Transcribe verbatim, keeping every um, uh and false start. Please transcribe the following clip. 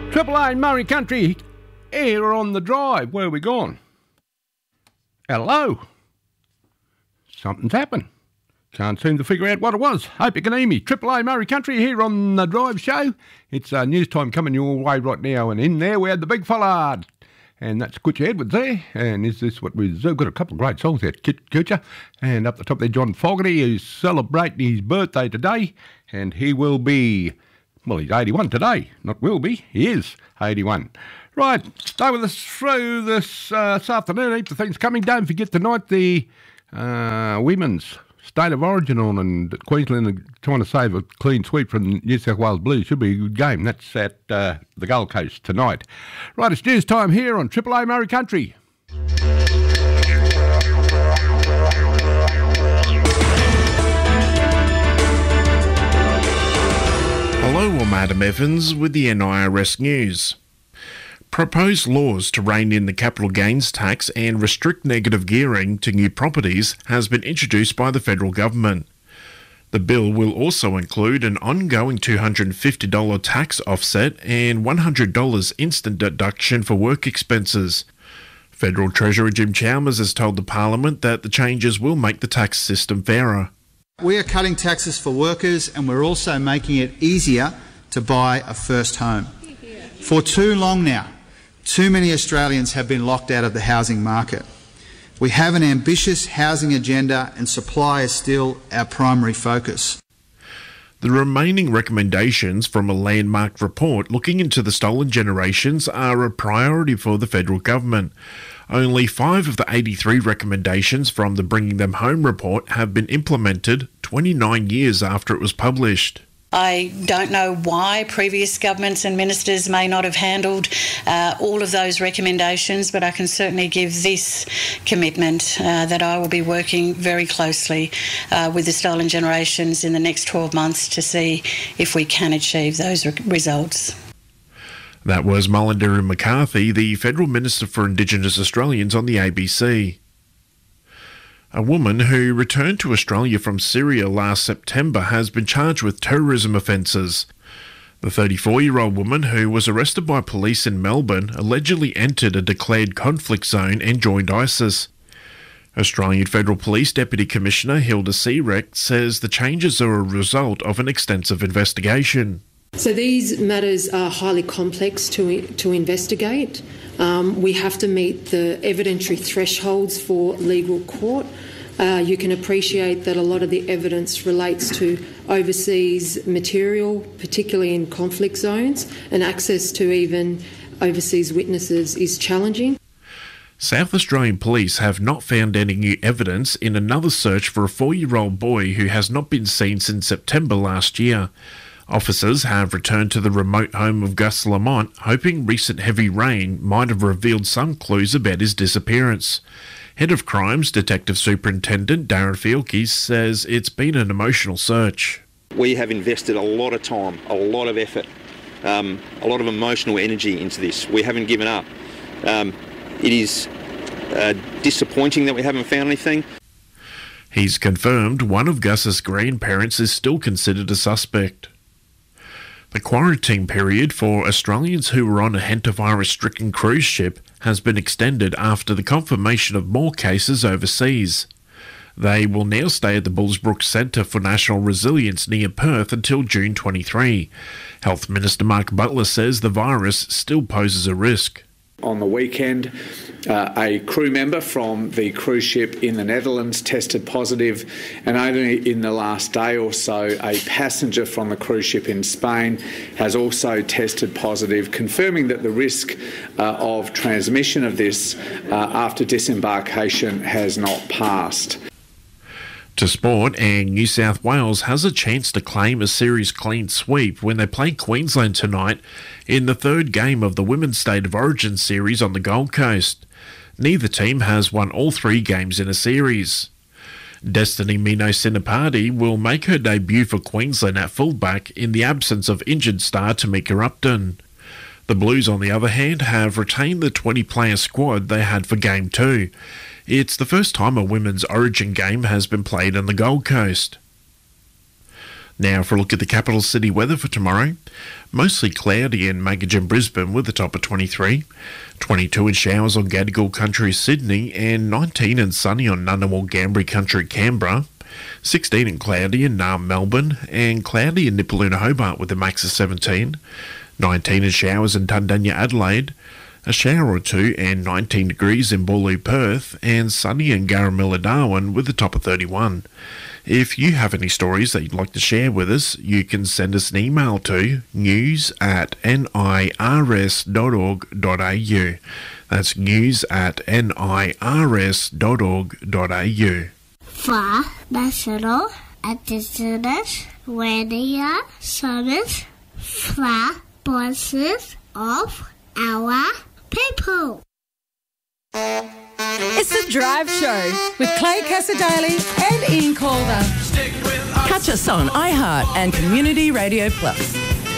Triple A Murray Country, here on the drive. Where are we gone? Hello? Something's happened. Can't seem to figure out what it was. Hope you can hear me. Triple A Murray Country here on the drive show. It's uh, news time coming your way right now. And in there we had the big fella. And that's Kutcha Edwards there. And is this what we've got? A couple of great songs there, Kutcha. And up the top there, John Fogarty, who's celebrating his birthday today. And he will be... Well, he's eighty-one today. Not will be. He is eighty-one. Right, stay with us through this, uh, this afternoon. Heaps of things coming. Don't forget tonight the uh, women's State of Origin on, and Queensland are trying to save a clean sweep from New South Wales Blues. Should be a good game. That's at uh, the Gold Coast tonight. Right, it's news time here on Triple A Murray Country. Hello, I'm Adam Evans with the N I R S News. Proposed laws to rein in the capital gains tax and restrict negative gearing to new properties has been introduced by the federal government. The bill will also include an ongoing two hundred fifty dollars tax offset and one hundred dollars instant deduction for work expenses. Federal Treasurer Jim Chalmers has told the Parliament that the changes will make the tax system fairer. We are cutting taxes for workers, and we're also making it easier to buy a first home. For too long now, too many Australians have been locked out of the housing market. We have an ambitious housing agenda, and supply is still our primary focus. The remaining recommendations from a landmark report looking into the stolen generations are a priority for the federal government. Only five of the eighty-three recommendations from the Bringing Them Home report have been implemented twenty-nine years after it was published. I don't know why previous governments and ministers may not have handled uh, all of those recommendations, but I can certainly give this commitment uh, that I will be working very closely uh, with the stolen generations in the next twelve months to see if we can achieve those re- results. That was Mullendera McCarthy, the Federal Minister for Indigenous Australians, on the A B C. A woman who returned to Australia from Syria last September has been charged with terrorism offences. The thirty-four-year-old woman, who was arrested by police in Melbourne, allegedly entered a declared conflict zone and joined ISIS. Australian Federal Police Deputy Commissioner Hilda Seerecht says the changes are a result of an extensive investigation. So these matters are highly complex to to investigate. Um, we have to meet the evidentiary thresholds for legal court. Uh, you can appreciate that a lot of the evidence relates to overseas material, particularly in conflict zones, and access to even overseas witnesses is challenging. South Australian police have not found any new evidence in another search for a four-year-old boy who has not been seen since September last year. Officers have returned to the remote home of Gus Lamont, hoping recent heavy rain might have revealed some clues about his disappearance. Head of Crimes, Detective Superintendent Darren Fielke, says it's been an emotional search. We have invested a lot of time, a lot of effort, um, a lot of emotional energy into this. We haven't given up. Um, it is uh, disappointing that we haven't found anything. He's confirmed one of Gus's grandparents is still considered a suspect. The quarantine period for Australians who were on a hantavirus-stricken cruise ship has been extended after the confirmation of more cases overseas. They will now stay at the Bullsbrook Centre for National Resilience near Perth until June twenty-third. Health Minister Mark Butler says the virus still poses a risk. On the weekend, uh, a crew member from the cruise ship in the Netherlands tested positive, and only in the last day or so, a passenger from the cruise ship in Spain has also tested positive, confirming that the risk uh, of transmission of this uh, after disembarkation has not passed. To sport, and New South Wales has a chance to claim a series clean sweep when they play Queensland tonight in the third game of the Women's State of Origin series on the Gold Coast. Neither team has won all three games in a series. Destiny Mino-Sinapati will make her debut for Queensland at fullback in the absence of injured star Tamika Upton. The Blues, on the other hand, have retained the twenty-player squad they had for Game two. It's the first time a women's Origin game has been played on the Gold Coast. Now for a look at the capital city weather for tomorrow. Mostly cloudy in Magidge and Brisbane with a top of twenty-three. twenty-two in showers on Gadigal Country, Sydney, and nineteen and sunny on Ngunnawal Gambri Country, Canberra. sixteen and cloudy in Naarm, Melbourne, and cloudy in Nipaluna, Hobart with a max of seventeen. nineteen in showers in Tundanya, Adelaide. A shower or two and nineteen degrees in Boorloo, Perth, and sunny in Garramilla, Darwin with a top of thirty-one. If you have any stories that you'd like to share with us, you can send us an email to news at nirs dot org dot a u. That's news at nirs dot org dot a u. For National Indigenous Radio Service, for voices of our people. It's The Drive Show with Clay Casadali and Ian Calder. Catch us on iHeart and Community Radio Plus.